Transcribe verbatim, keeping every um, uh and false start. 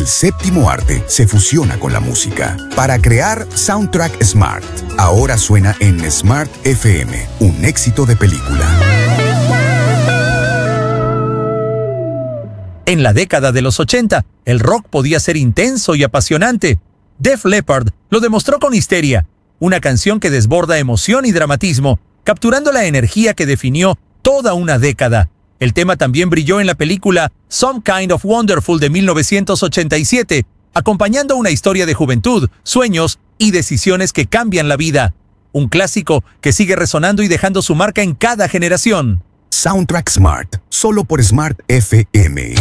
El séptimo arte se fusiona con la música para crear Soundtrack Smart. Ahora suena en Smart F M, un éxito de película. En la década de los ochenta, el rock podía ser intenso y apasionante. Def Leppard lo demostró con Histeria, una canción que desborda emoción y dramatismo, capturando la energía que definió toda una década. El tema también brilló en la película Some Kind of Wonderful de mil novecientos ochenta y siete, acompañando una historia de juventud, sueños y decisiones que cambian la vida. Un clásico que sigue resonando y dejando su marca en cada generación. Soundtrack Smart, solo por Smart F M.